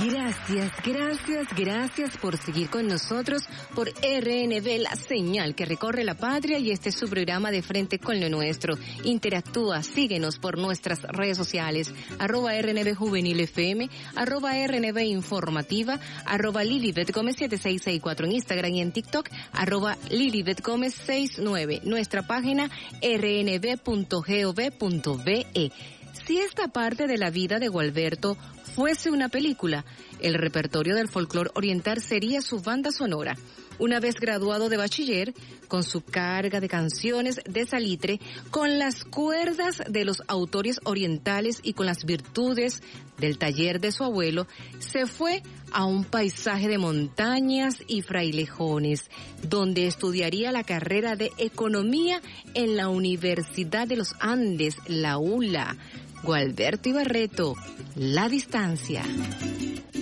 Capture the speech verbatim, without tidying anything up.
Gracias, gracias, gracias por seguir con nosotros por R N V, la señal que recorre la patria, y este es su programa De Frente con lo Nuestro. Interactúa, síguenos por nuestras redes sociales, arroba R N V Juvenil F M, arroba R N V Informativa, arroba Lilibet Gómez siete seis seis cuatro en Instagram y en TikTok, arroba Lilibet Gómez sesenta y nueve, nuestra página r n v punto gov punto b e. Si esta parte de la vida de Gualberto fuese una película, el repertorio del folclore oriental sería su banda sonora. Una vez graduado de bachiller, con su carga de canciones de salitre, con las cuerdas de los autores orientales y con las virtudes del taller de su abuelo, se fue a un paisaje de montañas y frailejones, donde estudiaría la carrera de Economía en la Universidad de los Andes, la U L A. Gualberto Ibarreto, La Distancia.